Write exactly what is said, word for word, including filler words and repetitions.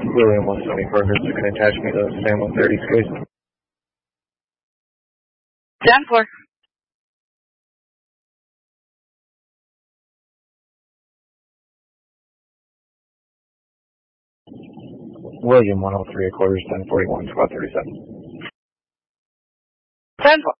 William one seventy-four hertz, you can attach me to Sam one thirty space. ten four. William one oh three, a quarters, ten forty-one, squad thirty-seven. ten four.